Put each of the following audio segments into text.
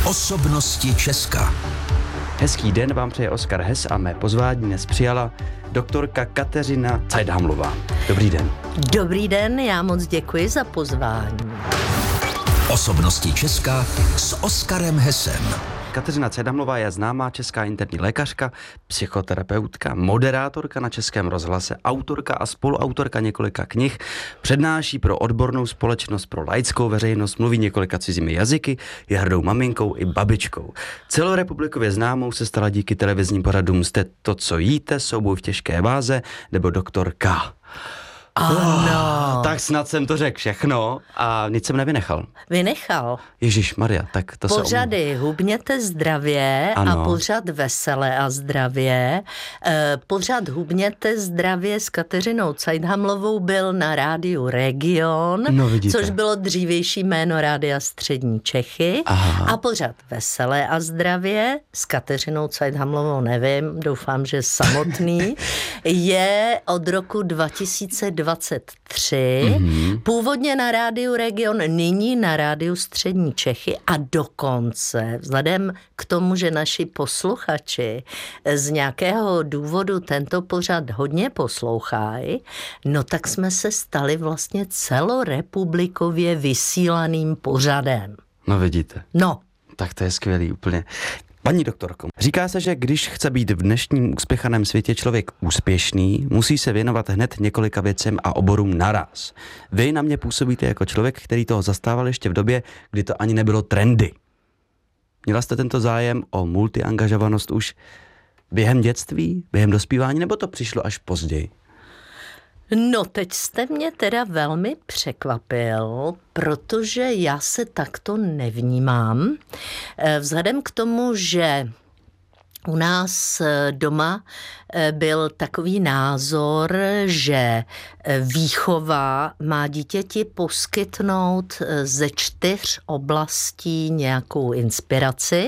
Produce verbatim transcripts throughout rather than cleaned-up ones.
Osobnosti Česka. Hezký den vám přeje Oskar Hess a mé pozvání dnes přijala doktorka Kateřina Cajdhamlová. Dobrý den. Dobrý den, já moc děkuji za pozvání. Osobnosti Česka s Oskarem Hessem. Kateřina Cajdhamlová je známá česká interní lékařka, psychoterapeutka, moderátorka na Českém rozhlase, autorka a spoluautorka několika knih, přednáší pro odbornou společnost, pro laickou veřejnost, mluví několika cizími jazyky, je hrdou maminkou i babičkou. Celorepublikově známou se stala díky televizním pořadům Jste to, co jíte, Souboj v těžké váze nebo Doktor K. Ano. Oh, tak snad jsem to řekl všechno a nic jsem nevynechal. Vynechal. Ježišmarja, tak to se Pořady Hubněte zdravě Ano. a pořad Veselé a zdravě. E, pořad Hubněte zdravě s Kateřinou Cajdhamlovou byl na rádiu Region, No, vidíte. což bylo dřívější jméno Rádia Střední Čechy. Aha. A pořad Veselé a zdravě s Kateřinou Cajdhamlovou, nevím, doufám, že samotný, je od roku dva tisíce dvacet tři, mm-hmm. původně na rádiu Region, nyní na rádiu Střední Čechy a dokonce vzhledem k tomu, že naši posluchači z nějakého důvodu tento pořad hodně poslouchají, no tak jsme se stali vlastně celorepublikově vysílaným pořadem. No vidíte. No. Tak to je skvělý úplně. Paní doktorko, říká se, že když chce být v dnešním uspěchaném světě člověk úspěšný, musí se věnovat hned několika věcem a oborům naraz. Vy na mě působíte jako člověk, který toho zastával ještě v době, kdy to ani nebylo trendy. Měla jste tento zájem o multiangažovanost už během dětství, během dospívání, nebo to přišlo až později? No, teď jste mě teda velmi překvapil, protože já se takto nevnímám. Vzhledem k tomu, že u nás doma byl takový názor, že výchova má dítěti poskytnout ze čtyř oblastí nějakou inspiraci.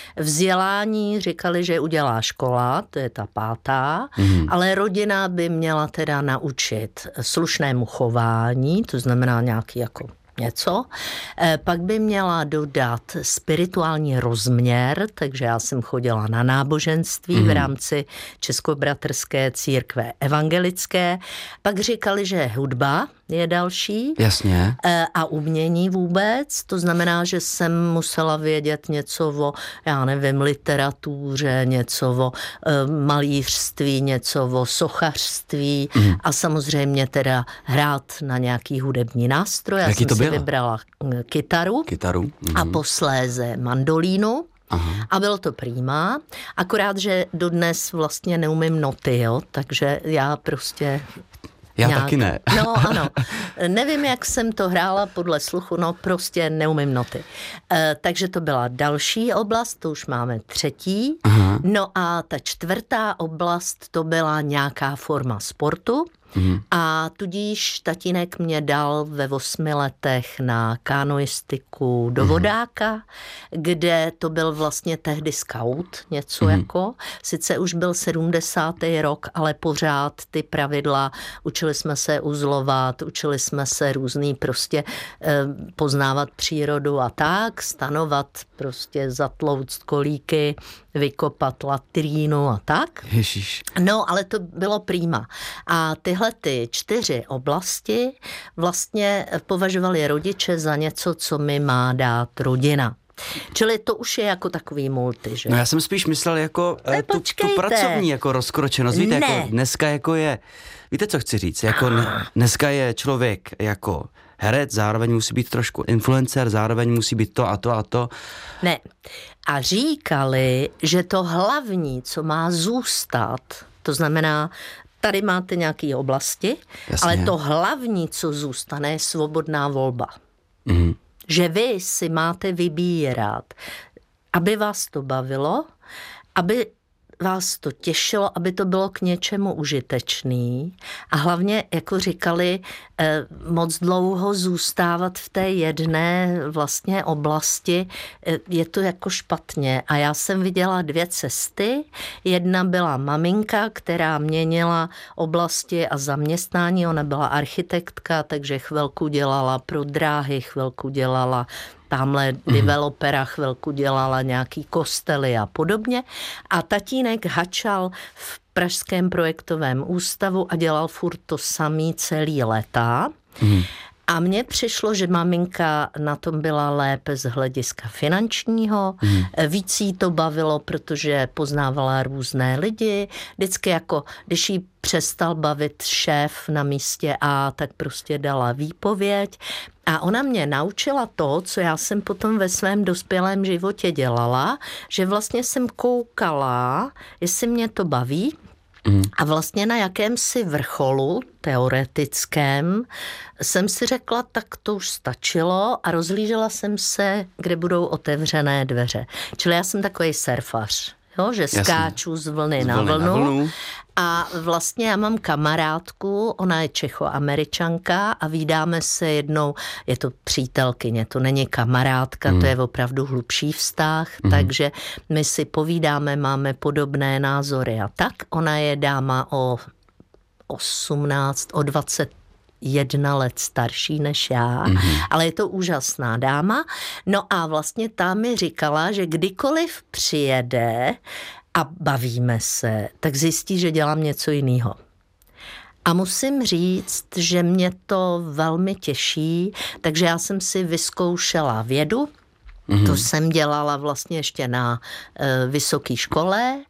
Vzdělání říkali, že udělá škola, to je ta pátá, mm. ale rodina by měla teda naučit slušnému chování, to znamená nějaký jako něco. Pak by měla dodat spirituální rozměr, takže já jsem chodila na náboženství mm. v rámci Českobratrské církve evangelické. Pak říkali, že hudba je další. Jasně. A umění vůbec. To znamená, že jsem musela vědět něco o, já nevím, literatuře, něco o e, malířství, něco o sochařství mm. a samozřejmě teda hrát na nějaký hudební nástroj. Já Jaký jsem to si bylo? vybrala kytaru, Kytaru. Mm. a posléze mandolínu. Aha. A bylo to prýma, akorát, že dodnes vlastně neumím noty, jo, takže já prostě... Já nějak... taky ne. No ano, nevím, jak jsem to hrála podle sluchu, no prostě neumím noty. E, takže to byla další oblast, to už máme třetí. Aha. No a ta čtvrtá oblast, to byla nějaká forma sportu. Mm. A tudíž tatínek mě dal ve osmi letech na kanoistiku do vodáka, mm. kde to byl vlastně tehdy scout, něco mm. jako. Sice už byl sedmdesátý rok, ale pořád ty pravidla, učili jsme se uzlovat, učili jsme se různý prostě eh, poznávat přírodu a tak, stanovat prostě zatlouct kolíky, vykopat latrínu a tak. Ježiš. No, ale to bylo prýma. A tyhle ty čtyři oblasti vlastně považovali rodiče za něco, co mi má dát rodina. Čili to už je jako takový multi, že? No já jsem spíš myslel jako ne, tu, tu pracovní jako rozkročenost. Víte, ne. Jako dneska jako je, víte, co chci říct? Jako ne, dneska je člověk jako herec, zároveň musí být trošku influencer, zároveň musí být to a to a to. Ne. A říkali, že to hlavní, co má zůstat, to znamená, tady máte nějaké oblasti, jasně, ale to hlavní, co zůstane, je svobodná volba. Mm. Že vy si máte vybírat, aby vás to bavilo, aby vás to těšilo, aby to bylo k něčemu užitečný a hlavně, jako říkali, moc dlouho zůstávat v té jedné vlastně oblasti, je to jako špatně. A já jsem viděla dvě cesty. Jedna byla maminka, která měnila oblasti a zaměstnání. Ona byla architektka, takže chvilku dělala pro dráhy, chvilku dělala tamhle mm. developera chvilku dělala nějaký kostely a podobně. A tatínek hačal v Pražském projektovém ústavu a dělal furt to samý celý léta. Mm. A mně přišlo, že maminka na tom byla lépe z hlediska finančního, mm. víc jí to bavilo, protože poznávala různé lidi, vždycky jako, když jí přestal bavit šéf na místě A, tak prostě dala výpověď. A ona mě naučila to, co já jsem potom ve svém dospělém životě dělala, že vlastně jsem koukala, jestli mě to baví, Mm. a vlastně na jakémsi vrcholu teoretickém jsem si řekla, tak to už stačilo a rozhlížela jsem se, kde budou otevřené dveře. Čili já jsem takový surfař, jo, že Jasně. skáču z vlny, z na, vlny vlnu. na vlnu. A vlastně já mám kamarádku, ona je Čechoameričanka a vídáme se jednou, je to přítelkyně, to není kamarádka, mm. to je opravdu hlubší vztah, mm. takže my si povídáme, máme podobné názory a tak. Ona je dáma o osmnáct, o dvacet jedna let starší než já, mm-hmm. ale je to úžasná dáma. No a vlastně ta mi říkala, že kdykoliv přijede a bavíme se, tak zjistí, že dělám něco jiného. A musím říct, že mě to velmi těší, takže já jsem si vyzkoušela vědu, mm-hmm. to jsem dělala vlastně ještě na e, vysoké škole